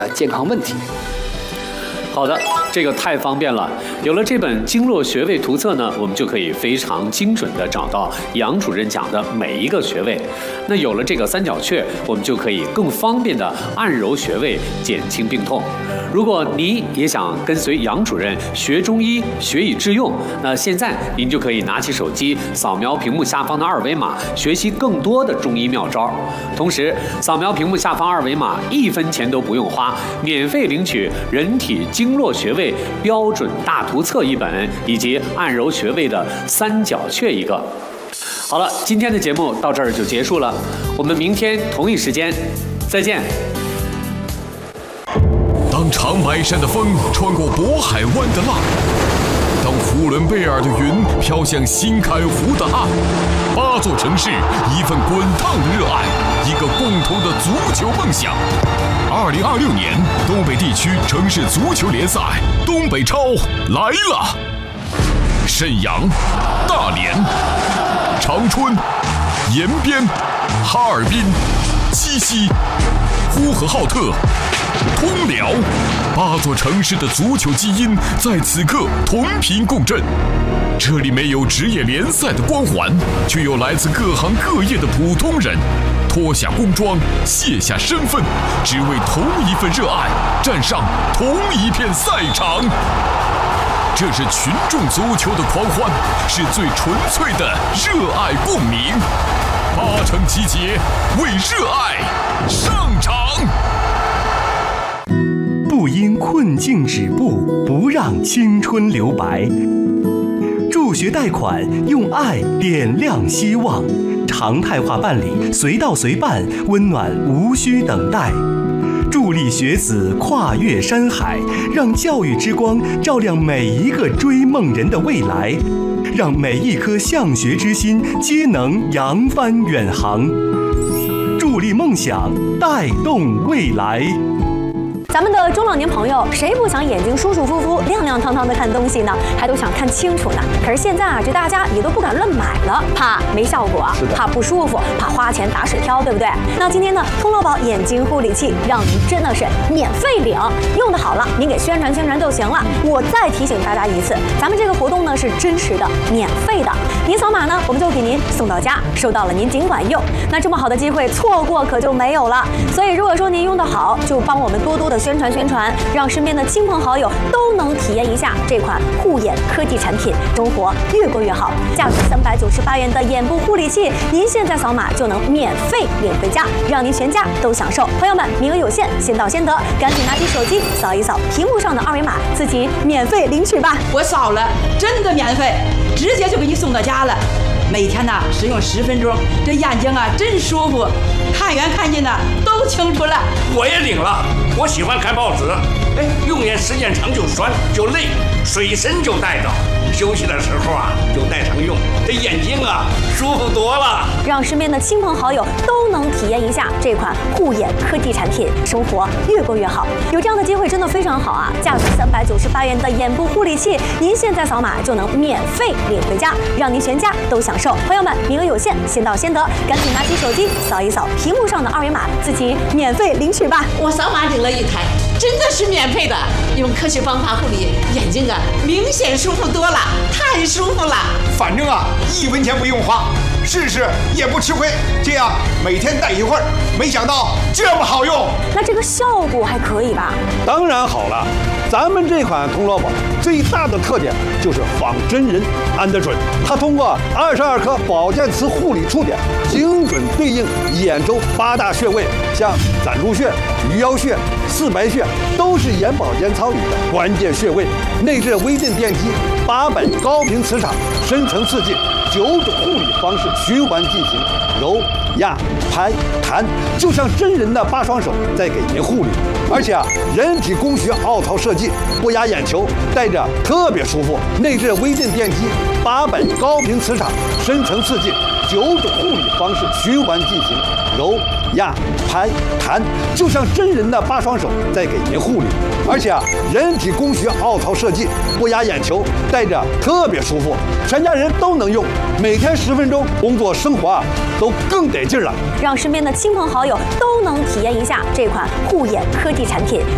健康问题。 好的，这个太方便了。有了这本经络穴位图册呢，我们就可以非常精准地找到杨主任讲的每一个穴位。那有了这个三角穴，我们就可以更方便地按揉穴位，减轻病痛。如果您也想跟随杨主任学中医，学以致用，那现在您就可以拿起手机，扫描屏幕下方的2维码，学习更多的中医妙招。同时，扫描屏幕下方2维码，1分钱都不用花，免费领取人体经络穴位标准大图册1本，以及按揉穴位的三角穴1个。好了，今天的节目到这儿就结束了，我们明天同一时间再见。 当长白山的风穿过渤海湾的浪，当呼伦贝尔的云飘向新开湖的岸，8座城市，一份滚烫的热爱，一个共同的足球梦想。2026年东北地区城市足球联赛东北超来了！沈阳、大连、长春、延边、哈尔滨、鸡西、呼和浩特、通辽，8座城市的足球基因在此刻同频共振。这里没有职业联赛的光环，却有来自各行各业的普通人，脱下工装，卸下身份，只为同一份热爱，站上同一片赛场。这是群众足球的狂欢，是最纯粹的热爱共鸣。8城集结，为热爱上场。 不因困境止步，不让青春留白。助学贷款，用爱点亮希望。常态化办理，随到随办，温暖无需等待。助力学子跨越山海，让教育之光照亮每一个追梦人的未来，让每一颗向学之心皆能扬帆远航。助力梦想，带动未来。 咱们的中老年朋友，谁不想眼睛舒舒服服、亮亮堂堂的看东西呢？还都想看清楚呢。可是现在啊，这大家也都不敢乱买了，怕没效果，怕不舒服，怕花钱打水漂，对不对？那今天呢，通络宝眼睛护理器让您真的是免费领，用的好了，您给宣传宣传就行了。我再提醒大家一次，咱们这个活动呢是真实的、免费的，您扫码呢，我们就给您送到家，收到了您尽管用。那这么好的机会，错过可就没有了。所以如果说您用得好，就帮我们多多的宣传，让身边的亲朋好友都能体验一下这款护眼科技产品，生活越过越好。价值398元的眼部护理器，您现在扫码就能免费领回家，让您全家都享受。朋友们，名额有限，先到先得，赶紧拿起手机扫一扫屏幕上的2维码，自己免费领取吧。 我扫了，真的免费，直接就给你送到家了。每天呢使用10分钟，这眼睛啊真舒服，看远看近呢都清楚了。 我也领了，我喜欢看报纸，用眼时间长就酸就累，水参就带着，休息的时候啊就带上用，这眼睛啊舒服多了。 让身边的亲朋好友都能体验一下这款护眼科技产品，生活越过越好。有这样的机会真的非常好啊！价值398元的眼部护理器，您现在扫码就能免费领回家，让您全家都享受。朋友们，名额有限，先到先得，赶紧拿起手机扫一扫屏幕上的2维码，自己免费领取吧。 我扫码领了一台，真的是免费的，用科学方法护理眼睛啊，明显舒服多了，太舒服了。 反正啊，1分钱不用花，试试也不吃亏。这样每天戴一会儿，没想到这么好用。 那这个效果还可以吧？ 当然好了，咱们这款通络宝最大的特点就是仿真人安得准。它通过22颗保健词护理触点，精准对应眼周8大穴位，像攒竹穴、鱼腰穴、四白穴，都是眼保健操里的关键穴位。内置微震电机，8本高频磁场，深层刺激，9种护理方式循环进行，揉、压、拍、弹，就像真人的8双手在给您护理。而且啊，人体工学凹槽设计，不压眼球，戴着特别舒服。内置微震电机，8本高频磁场，深层刺激，9种护理方式循环进行，揉、压、拍、弹，就像真人的8双手在给您护理。而且啊，人体工学凹槽设计，不压眼球，戴着特别舒服，全家人都能用。每天10分钟，工作生活啊都更得劲了。 让身边的亲朋好友都能体验一下这款护眼科技产品。